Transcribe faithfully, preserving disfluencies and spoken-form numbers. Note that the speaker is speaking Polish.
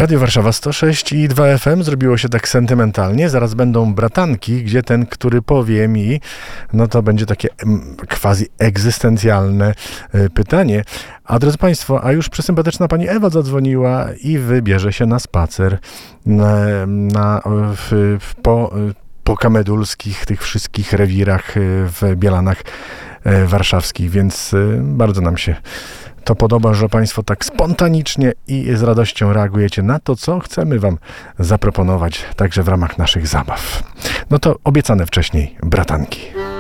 Radio Warszawa sto sześć i dwa F M zrobiło się tak sentymentalnie. Zaraz będą bratanki, gdzie ten, który powie mi, no to będzie takie mm, quasi egzystencjalne y, pytanie. A drodzy Państwo, a już przesympatyczna pani Ewa zadzwoniła i wybierze się na spacer na, na, w, w, po, po kamedulskich, tych wszystkich rewirach w Bielanach warszawskich, więc bardzo nam się to podoba, że Państwo tak spontanicznie i z radością reagujecie na to, co chcemy Wam zaproponować, także w ramach naszych zabaw. No to obiecane wcześniej bratanki.